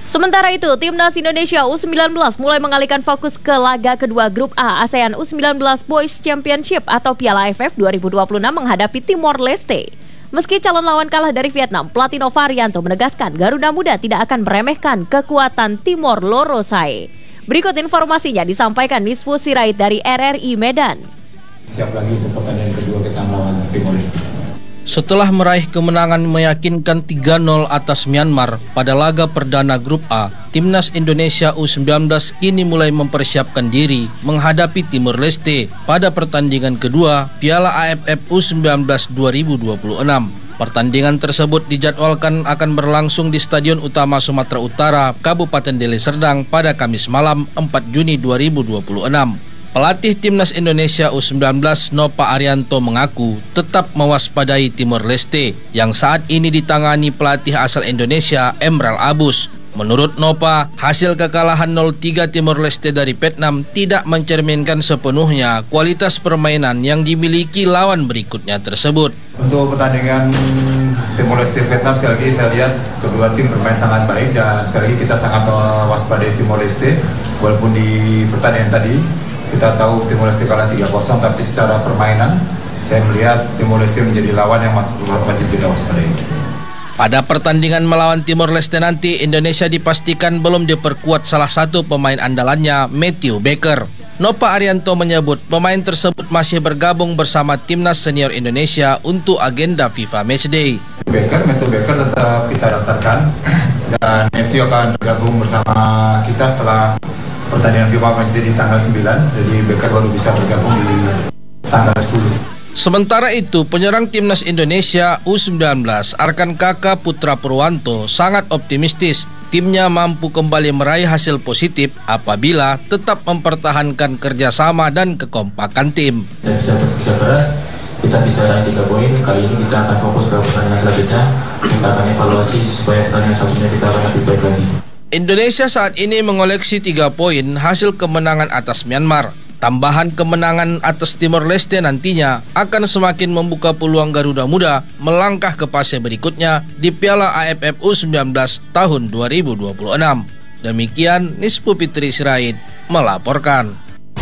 Sementara itu, Timnas Indonesia U19 mulai mengalihkan fokus ke laga kedua Grup A ASEAN U19 Boys Championship atau Piala AFF 2026 menghadapi Timor Leste. Meski calon lawan kalah dari Vietnam, pelatih Nova Arianto menegaskan Garuda Muda tidak akan meremehkan kekuatan Timor Lorosae. Berikut informasinya disampaikan Nisfu Sirait dari RRI Medan. Siap lagi untuk pertandingan kedua kita melawan Timor Leste. Setelah meraih kemenangan meyakinkan 3-0 atas Myanmar pada laga perdana Grup A, Timnas Indonesia U19 kini mulai mempersiapkan diri menghadapi Timor Leste pada pertandingan kedua Piala AFF U19 2026. Pertandingan tersebut dijadwalkan akan berlangsung di Stadion Utama Sumatera Utara, Kabupaten Deli Serdang pada Kamis malam 4 Juni 2026. Pelatih Timnas Indonesia U19 Nova Arianto mengaku tetap mewaspadai Timor Leste yang saat ini ditangani pelatih asal Indonesia Emral Abus. Menurut Nova, hasil kekalahan 0-3 Timor Leste dari Vietnam tidak mencerminkan sepenuhnya kualitas permainan yang dimiliki lawan berikutnya tersebut. Untuk pertandingan Timor Leste Vietnam, sekali lagi saya lihat kedua tim bermain sangat baik dan sekali lagi kita sangat mewaspadai Timor Leste. Walaupun di pertandingan tadi kita tahu Timor Leste kalah 3-0, tapi secara permainan saya melihat Timor Leste menjadi lawan yang masih kita waspadai. Pada pertandingan melawan Timor Leste nanti, Indonesia dipastikan belum diperkuat salah satu pemain andalannya, Matthew Baker. Nova Arianto menyebut pemain tersebut masih bergabung bersama Timnas Senior Indonesia untuk agenda FIFA Matchday. Matthew Baker tetap kita daftarkan dan Matthew akan bergabung bersama kita setelah pertandingan FIFA Matchday di tanggal 9, jadi Baker baru bisa bergabung di tanggal 10. Sementara itu, penyerang Timnas Indonesia U19 Arkan Kaka Putra Purwanto sangat optimistis timnya mampu kembali meraih hasil positif apabila tetap mempertahankan kerjasama dan kekompakan tim. Dan bisa bekerja keras, kita bisa raih 3 poin. Kali ini kita akan fokus ke pertandingan selanjutnya. Kita akan evaluasi supaya pertandingan selanjutnya kita akan lebih baik lagi. Indonesia saat ini mengoleksi 3 poin hasil kemenangan atas Myanmar. Tambahan kemenangan atas Timor Leste nantinya akan semakin membuka peluang Garuda Muda melangkah ke fase berikutnya di Piala AFF U19 tahun 2026. Demikian Nisfu Fitri Sirait melaporkan.